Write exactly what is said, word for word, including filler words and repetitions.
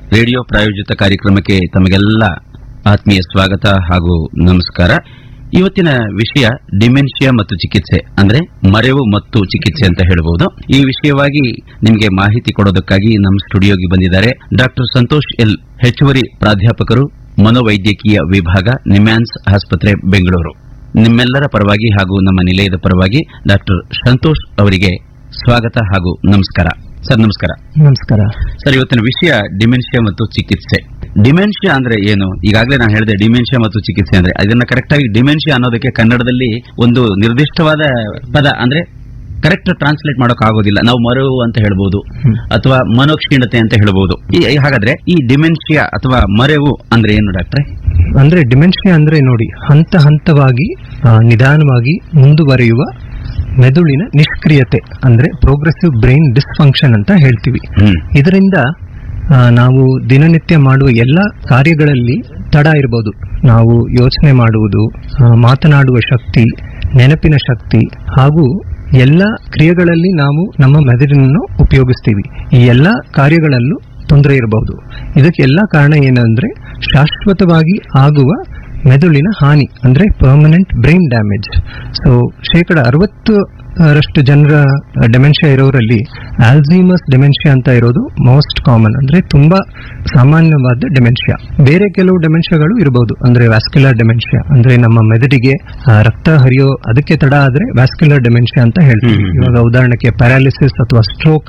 Radio ಪ್ರಾಯೋಜಿತ ಕಾರ್ಯಕ್ರಮಕ್ಕೆ ತಮಗೆಲ್ಲ ಆತ್ಮೀಯ ಸ್ವಾಗತ ಹಾಗೂ ನಮಸ್ಕಾರ. ಇವತ್ತಿನ ವಿಷಯ ಡಿಮೆನ್ಷಿಯಾ ಮತ್ತು ಚಿಕಿತ್ಸೆ, ಅಂದ್ರೆ ಮರೆವು ಮತ್ತು ಚಿಕಿತ್ಸೆ ಅಂತ ಹೇಳಬಹುದು. ಈ ವಿಷಯವಾಗಿ ನಿಮಗೆ ಮಾಹಿತಿ ಕೊಡೋದಕ್ಕಾಗಿ ನಮ್ಮ ಸ್ಟುಡಿಯೋಗೆ ಬಂದಿದ್ದಾರೆ ಡಾಕ್ಟರ್ ಸಂತೋಷ್ ಎಲ್, ಹೆಚ್ಚುವರಿ ಪ್ರಾಧ್ಯಾಪಕರು, ಮನೋವೈದ್ಯಕೀಯ ವಿಭಾಗ, ನಿಮ್ಯಾನ್ಸ್ ಆಸ್ಪತ್ರೆ, ಬೆಂಗಳೂರು. ನಿಮ್ಮೆಲ್ಲರ ಪರವಾಗಿ ಹಾಗೂ ನಮ್ಮ ನಿಲಯದ ಪರವಾಗಿ ಡಾಕ್ಟರ್ ಸಂತೋಷ್ ಅವರಿಗೆ ಸ್ವಾಗತ ಹಾಗೂ ನಮಸ್ಕಾರ. ಸರ್ ನಮಸ್ಕಾರ. ನಮಸ್ಕಾರ ಸರ್, ಇವತ್ತಿನ ವಿಷಯ ಡಿಮೆನ್ಷಿಯಾ ಮತ್ತು ಚಿಕಿತ್ಸೆ. ಡಿಮೆನ್ಷಿಯಾ ಅಂದ್ರೆ ಏನು? ಈಗಾಗಲೇ ನಾನು ಹೇಳಿದೆ ಡಿಮೆನ್ಷಿಯಾ ಮತ್ತು ಚಿಕಿತ್ಸೆ ಅಂದ್ರೆ, ಅದನ್ನ ಕರೆಕ್ಟ್ ಆಗಿ ಡಿಮೆನ್ಷಿಯಾ ಅನ್ನೋದಕ್ಕೆ ಕನ್ನಡದಲ್ಲಿ ಒಂದು ನಿರ್ದಿಷ್ಟವಾದ ಪದ ಅಂದ್ರೆ ಕರೆಕ್ಟ್ ಟ್ರಾನ್ಸ್ಲೇಟ್ ಮಾಡೋಕ್ ಆಗೋದಿಲ್ಲ. ನಾವು ಮರೆವು ಅಂತ ಹೇಳ್ಬಹುದು ಅಥವಾ ಮನೋಕ್ಷೀಣತೆ ಅಂತ ಹೇಳ್ಬಹುದು. ಹಾಗಾದ್ರೆ ಈ ಡಿಮೆನ್ಷಿಯಾ ಅಥವಾ ಮರೆವು ಅಂದ್ರೆ ಏನು ಡಾಕ್ಟ್ರೆ? ಅಂದ್ರೆ ಡಿಮೆನ್ಷಿಯಾ ಅಂದ್ರೆ ನೋಡಿ, ಹಂತ ಹಂತವಾಗಿ ನಿಧಾನವಾಗಿ ಮುಂದುವರಿಯುವ ಮೆದುಳಿನ ನಿಷ್ಕ್ರಿಯತೆ, ಅಂದ್ರೆ ಪ್ರೋಗ್ರೆಸಿವ್ ಬ್ರೈನ್ ಡಿಸ್ಫಂಕ್ಷನ್ ಅಂತ ಹೇಳ್ತೀವಿ. ಇದರಿಂದ ನಾವು ದಿನನಿತ್ಯ ಮಾಡುವ ಎಲ್ಲ ಕಾರ್ಯಗಳಲ್ಲಿ ತಡ ಇರಬಹುದು. ನಾವು ಯೋಚನೆ ಮಾಡುವುದು, ಮಾತನಾಡುವ ಶಕ್ತಿ, ನೆನಪಿನ ಶಕ್ತಿ ಹಾಗೂ ಎಲ್ಲ ಕ್ರಿಯೆಗಳಲ್ಲಿ ನಾವು ನಮ್ಮ ಮೆದುಳನ್ನು ಉಪಯೋಗಿಸ್ತೀವಿ. ಈ ಎಲ್ಲ ಕಾರ್ಯಗಳಲ್ಲೂ ತೊಂದರೆ ಇರಬಹುದು. ಇದಕ್ಕೆ ಎಲ್ಲ ಕಾರಣ ಏನಂದ್ರೆ ಶಾಶ್ವತವಾಗಿ ಆಗುವ ಮೆದುಳಿನ ಹಾನಿ, ಅಂದ್ರೆ ಪರ್ಮನೆಂಟ್ ಬ್ರೈನ್ ಡ್ಯಾಮೇಜ್. ಸೊ ಶೇಕಡ ಅರವತ್ತು ರಷ್ಟು ಜನರ ಡೆಮೆನ್ಷಿಯಾ ಇರೋರಲ್ಲಿ ಆಲ್ಝೀಮರ್ಸ್ ಡೆಮೆನ್ಷಿಯಾ ಅಂತ ಇರೋದು ಮೋಸ್ಟ್ ಕಾಮನ್, ಅಂದ್ರೆ ತುಂಬಾ ಸಾಮಾನ್ಯವಾದ ಡೆಮೆನ್ಷಿಯಾ. ಬೇರೆ ಕೆಲವು ಡೆಮೆನ್ಷಿಯಾಗಳು ಇರಬಹುದು, ಅಂದ್ರೆ ವ್ಯಾಸ್ಕ್ಯುಲರ್ ಡೆಮೆನ್ಷಿಯಾ, ಅಂದ್ರೆ ನಮ್ಮ ಮೆದುಳಿಗೆ ರಕ್ತ ಹರಿಯೋ ಅದಕ್ಕೆ ತಡ ಆದ್ರೆ ವ್ಯಾಸ್ಕ್ಯುಲರ್ ಡೆಮೆನ್ಷಿಯಾ ಅಂತ ಹೇಳ್ತೀವಿ. ಇವಾಗ ಉದಾಹರಣೆಗೆ ಪ್ಯಾರಾಲಿಸಿಸ್ ಅಥವಾ ಸ್ಟ್ರೋಕ್